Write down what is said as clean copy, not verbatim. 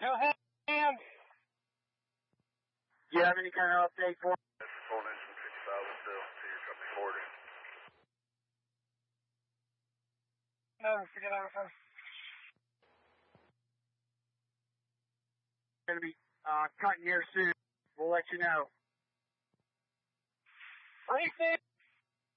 Go ahead, Sam. Do you have any kind of update for me? This is phone engine 60,000 still to your company quarter. No, forget Alpha. Going to be cutting here soon. We'll let you know. 36.